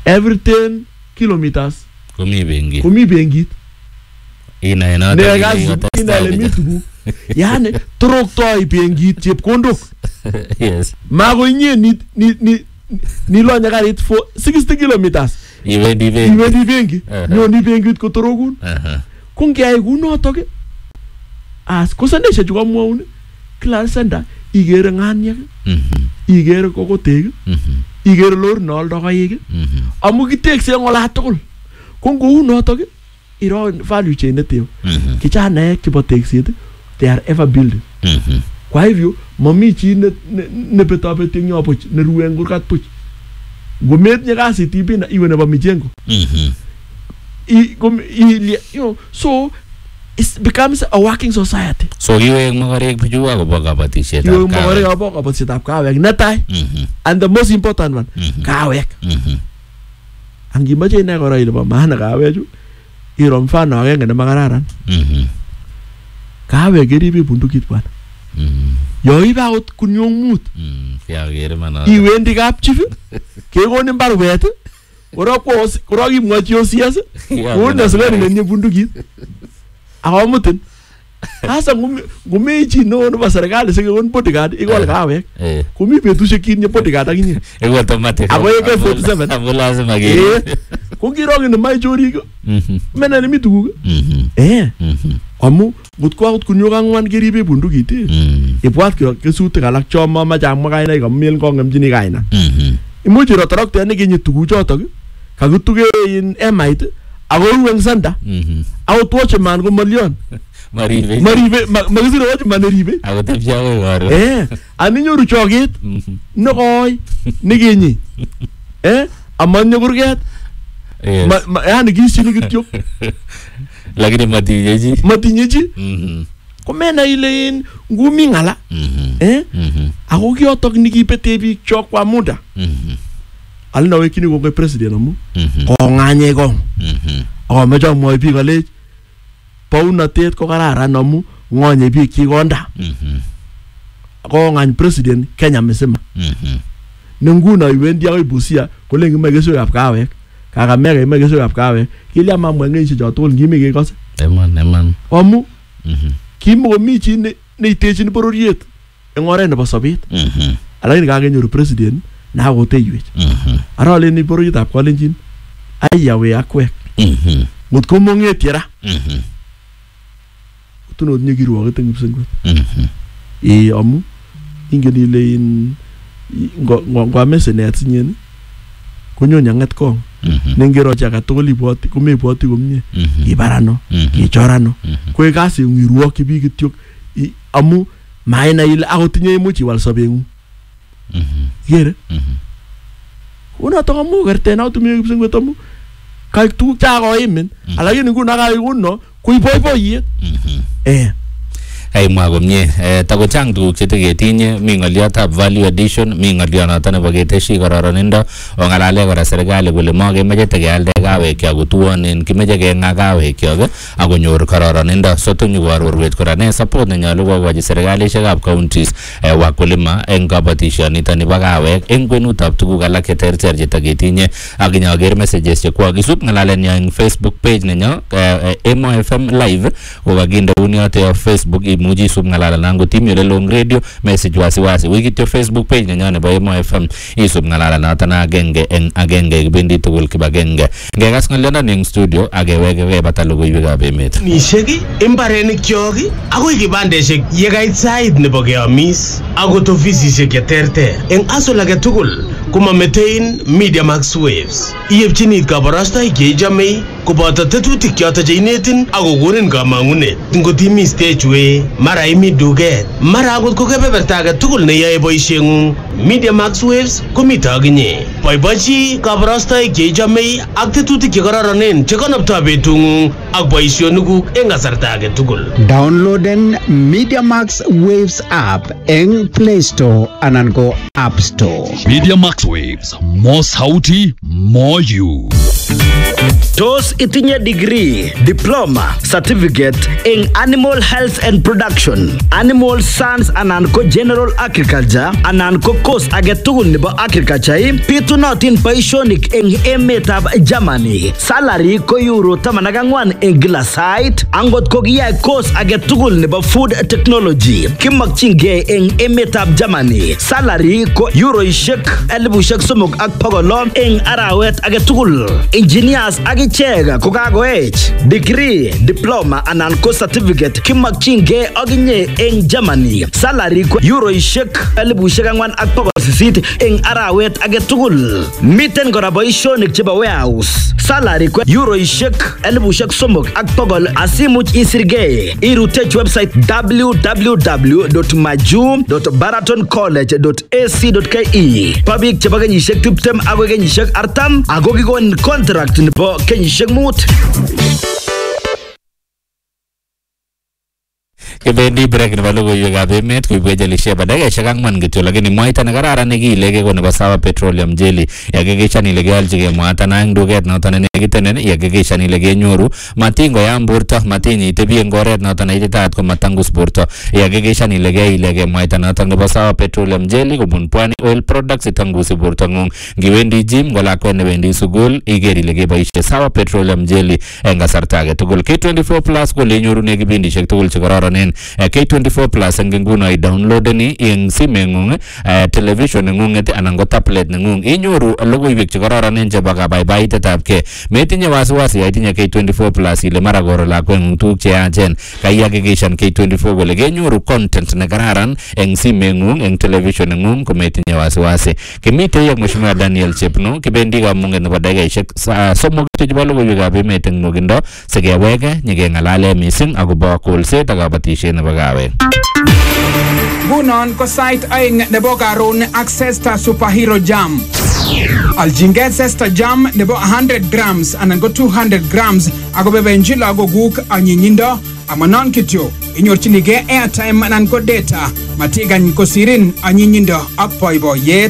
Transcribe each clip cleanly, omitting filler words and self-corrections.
every 10 kilometers komi bengit ina le mitu yani troktoi bengit chepkondok yes mago nye ni lo nyagarit for 60 kilometers iwendi bengi nyoni bengit ko torogun kungeyai kunotok as kosanesha chuka mwaun class center igere nganyek igere kokotek igere lor noldo kaik amu kitekse ngola tugul ko ngou notok iro value chain neteo kichanaek chebo tekset they are ever building kwa hivyo mami chi ne betobet eng yobuch ne ruwe eng kurgat buch gomet nyakasi tipina iwe nebo mijengo so it becomes a working society. So you magarek biju akobo kabatisyetab kawek netai and the most important one kawek. Angimache ine kora ile bo maana kawechu iro mfano agenge ne makararan. Kawek keribe bundukit bwana. Yo iba ot kunyong mut. Kiagere mana. Iwendi kapchief kekonin barwet kora kimwachi OCS wona sokoni nenye bundukit. Akamutin hasa ngumechi no nebo serikali sikekon bodyguard ikol kawek kumi betusiek kinye bodyguard akinye ego automatic ako AK47 amo lazima ge ko kirong ne mai chorik mena ni mituguk amu ngutko akot kunyok angwan keribe bundukit ibwat kesutik alak choma machang makaina ikamil kongemchini kaina imuchi rotorokte ne kinyi tuguchotok kakituge in emait ako ruweng sanda ako toche man ko malion maribe magisiro wacho maneribe ako tepja we waro aninyoru choget nokoy nigenyi amanyo kurget yani kisini kityo lakini matinyeji komena ile in ngumi ngala ako kiotok nikipete biik chok kwa muda alina wekini ko president amu ko nganye ko macho moy biik ale paunatet ko kararan amu ngonye biik chi konda ko ngany president Kenya msema nenguna iwendi akoi Busia kolengi magesokab kawek Kakamega imagesokab kawek kilia mamwe ngeishe jotol ngime kekose eman amu kimomi chi ne itechin bororiet eng oret nebo sobet alakini kakenyoru president na koteiwech arale ni bororietab kalenjin ayawe akwek ngotko mongetiera tunot nyekirwoget eng kipsengwet amu ingen ile in ngwa senet sinyen konyon yanget kong nengero chaka tugul ibwoti komebwoti komie ibarano ichorano koe kasi ngirwokyi biik kityo amu maina ile akotinye imuch iwal sobengung yere una to amu kerten autumie kipsengwet amu kai tuguk chakoimin alakini nguna kai kuno kuiboiboiyet ay magomye tago chang tuguk chetegetinye mi ngoliotab value addition mi ngolionoto nebo keteshi kororonindo ongalale kora serikali kole magemeche tegealde kawek kyok tuonen kimeche kenga kawek kyok akonyor kororonindo sotonyu warorwet kora ne support nenyolu kokochi serikalishekab counties wakulima eng kabatishonito nebo kawek eng kwenutab tuguk alak cheterter chetegetinye akinyoker messages chekwok isub ngalalen eng Facebook page nenyo Emo FM live kokakinde uniote ya Facebook muji sub ngalala nangu team yole long radio message wasi wikityo Facebook page nenyo nebo Emo FM isub ngalala natana agenge kibendi tugul kibagenge ngekas ngolionda ning studio agewege bata logoiwekab emet nisheki imbarenik kyoki akoi kibandeshek yekait sait nebo keamis akot ofisishek cheterter eng asol age tugul kumametein Media Max Waves iyepchinit kabarastoik cheichomei koboto tetutik choto cheinetin akokonin kamangunet ngotimi stage way mara imi duket mara akot ko kebeberta age tugul neyoe boisiengung Media Max Waves komito akinye boibochi kabarastoik cheichomei ak tetutik chekororonen chekonoptoi betungung ak boisionikuk eng kasarta age tugul. Downloaden Media Max Waves app eng Play Store anan ko App Store. Media Max Waves, more sauti, more you. Tos itinye degree, diploma, certificate in animal health and production, animal science anan ko general agriculture anan ko course age tugul nebo agriculture pitunotin boisionik eng emetab Germany. Salary ko euro 14 eng kila sait. Angot ko kiyai course age tugul nebo food technology kimakchingei eng emetab Germany. Salary ko euroishek 3,500 eng arawet age tugul. Engineers akichek ko kagoech degree, diploma anan ko certificate kimakchingei aginye eng Germany. Salary ko euroishek 4,800 eng arawet age tugul. Miten kora boisionik chebo warehouse. Salary ko euroishek 3,300 asimuch isirgei. Irutech website www.maju.baratoncollege.ac.ke. Pabik chebo kenyishek 20 agoi kenyishek 40 ako kikon contract nebo kenyishek 5. Kebendi break nebo logoiwekab emet kuibwech Elisha dakikaishek 4 kityo, lakini mwaita nekararan nekilege ko nebo Sawa Petroleum Jelly. Yakikishan ile kealchigei mwaita na eng duket noton nenekitenen, yakikishan ile kenyoru matingoyam borto, matinyi itebi eng oret noton neititaat ko matangus borto. Yakikishan ile keilege mwaita noton nebo Sawa Petroleum Jelly kobun Pwani Oil Products itangusi bortong'ung. Ngiwendi gym ko lakwet newendi sukul iker ile keboishe Sawa Petroleum Jelly eng kasarta age tugul. K24 Plus ko lenyorune kibindishek tugul chekororonen. K24 Plus eng nguno i-downloadeni eng simeng'ung, television neng'unget anan ko tablet neng'ung. Inyoru logoiwek chekororonen chebo kabaibaitetabkei. Metinye wasiwasi yaitinye K24 Plus ile mara koro lakweng'ung tuguk cheyachen. Kaihakikishan K24 kole kenyoru content nekararan eng simeng'ung, eng television neng'ung kometinye wasiwasi. Kimite ak Mheshimiwa Daniel Chepno kibendi kamung'et nebo dakikaishek 3 chebo logoiwekab emet eng nwokindo sikeweke nyikeng'alale mising akobo kolset ak kabatishet nebo kawek. Ngunon ko sait aeng nebo karon ak Zesta Superhero Jam. Aljingei Zesta Jam nebo 100 grams anan ko 200 grams ako bebenji lagokuk anyinyindo amanon kityo. Inyorchinigei airtime anan ko data. Matigany kosirin anyinyindo ak boiboiyet.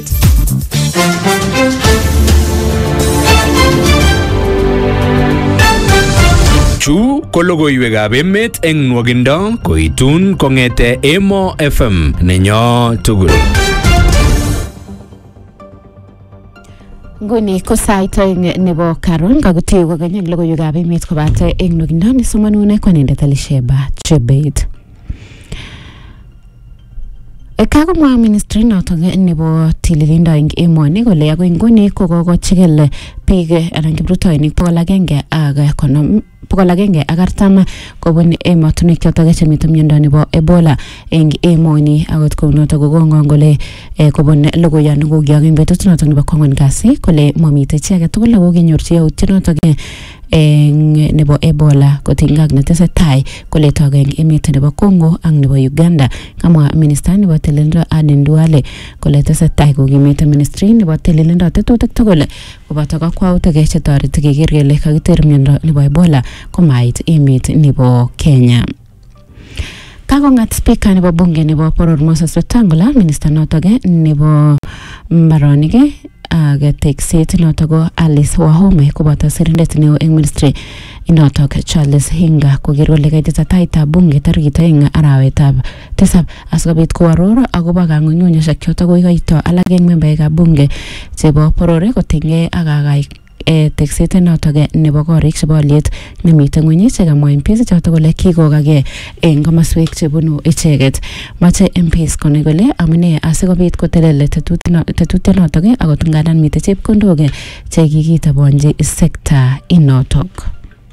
Chu ko logoiwekab emet eng nwokindo koitun kong'ete Emo FM nenyo tugul. Nguni ko sait aeng nebo karon kakutiyo kokanyek logoiwekab emet kobate eng nwokindo nisomanune kwanindet Elisheba Chebet. Kakomwa ministry noton nebo tililindo eng emoni kole agoi nguni kokochigil biik anan kiprutoinik 140 kobun emotinwek chotok chemiten miondo nebo Ebola eng emoni. Akot kounotok kokong'ong kole kobun logoiyot nekokiyok eng betut notok nebo kwang'wan kasi kole mamite chi age tugul kokenyorchi yautiet notok nebo Ebola kotinygei ak netesetai koletogei eng emet nebo Congo ak nebo Uganda. Kamwa minister nebo tililindo Aden Duale kole tesetai kokimite ministry nebo tililindo tetutik tugul koboto kakwautik chetoreti keker kele kakiter miondo nebo Ebola komait emet nebo Kenya. Kakong'at speaker nebo bunge nebo Poror Moses Wetangula minister notok nebo mbaronik ak tekset notok ko Alice Wahome koboto sirindet neo eng ministry inotok Charles Hinga koker kole kaititaitab bunge tarikit 2 arawetab 7 asikobit koaror akobo kang'unyng'unyosiek chotok koikoito alak eng membaekab bunge chebo Poror kotinygei ak tekset notok nebo korik chebo aliet nemite ng'weny chekamwa MPs chotok kole kikokage eng komaswek chebunu icheket. Mache MPs konai kole amune asikobit kotelel tetutiet notok akot ngadan mite chepkondok chekikitabanji sekta inotok.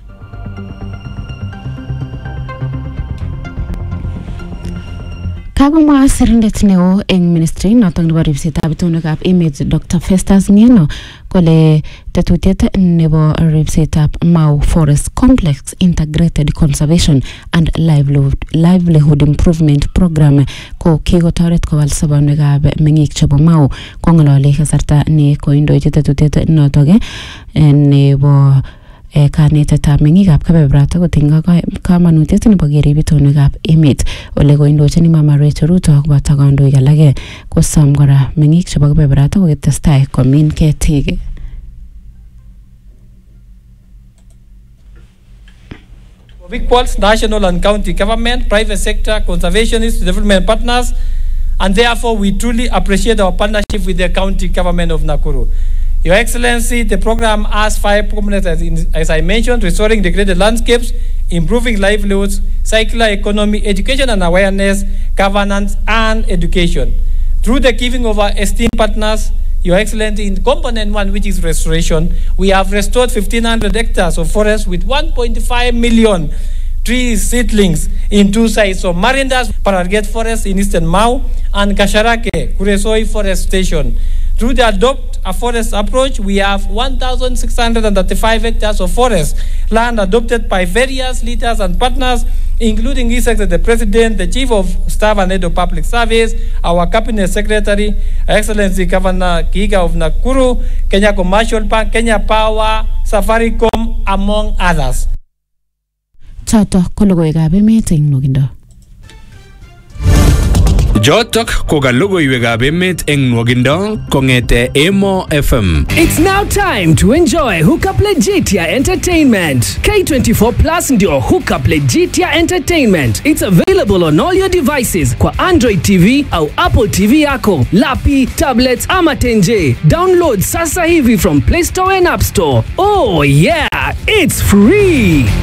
Kakomwa sirindet neo eng ministry notok nebo ripsetab itonwekab emet Dr. Festus Ng'eno kole tetutiet nebo ripsetab Mau Forest Complex Integrated Conservation and Livelihood Improvement Program ko kikotoret kowal sobonwekab meng'ik chebo Mau. Kong'ololi kasarta ne koindochi tetutiet notok nebo kanetetab meng'ikab kebeberata kotinygei kamanutiet nebo kerib itonwekab emet. Ole koindochin Mama Rachel Ruto koboto kandoik alake kosom kora meng'ik chebo kebeberata kokitestai komin ketik. equals national and county government, private sector, conservationists, development partners, and therefore we truly appreciate our partnership with the county government of Nakuru. Your Excellency, the program has 5 components as I mentioned: restoring degraded landscapes, improving livelihoods, circular economy, education and awareness, governance and education. Through the giving of our esteemed partners, Your Excellency, in component 1, which is restoration, we have restored 1,500 hectares of forest with 1.5 million tree seedlings in 2 sites of Marindas Paraget Forest in Eastern Mau and Kasharake Kuresoi Forest Station. Through the Adopt a Forest approach, we have 1,635 hectares of forest land adopted by various leaders and partners, including His Excellency the President, the Chief of Staff and Head of Public Service, our Cabinet Secretary, Excellency Governor Kiiga of Nakuru, Kenya Commercial Bank, Kenya Power, Safaricom, among others. Choto ko logoiwekab emet eng nwogindo. Jotok ko ka logoiwekab emet eng nwogindo kongete Emo FM. It's now time to enjoy Hookup Legitia Entertainment. K24 Plus ndio Hookup Legitia Entertainment. It's available on all your devices kwa Android TV au Apple TV yako, lapi, tablets ama tenje. Download sasa hivi from Play Store and App Store. Oh yeah, it's free.